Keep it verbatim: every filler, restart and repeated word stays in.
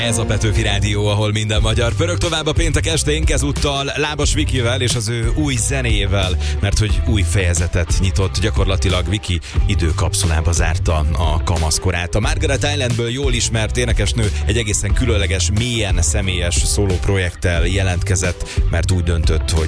Ez a Petőfi Rádió, ahol minden magyar pörög. Tovább a péntek esténk, ezúttal Lábas Vikivel és az ő új zenéjével, mert hogy új fejezetet nyitott, gyakorlatilag Viki időkapszulába zárta a kamaszkorát. A Margaret Islandből jól ismert énekesnő egy egészen különleges, mélyen személyes szóló projekttel jelentkezett, mert úgy döntött, hogy